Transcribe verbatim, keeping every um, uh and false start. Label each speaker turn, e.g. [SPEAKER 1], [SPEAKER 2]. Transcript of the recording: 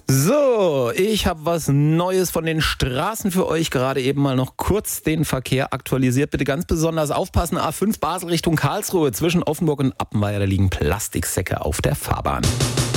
[SPEAKER 1] So, ich habe was Neues von den Straßen für euch. Gerade eben mal noch kurz den Verkehr aktualisiert. Bitte ganz besonders aufpassen. A fünf Basel Richtung Karlsruhe. Zwischen Offenburg und Appenweier, da liegen Plastiksäcke auf der Fahrbahn.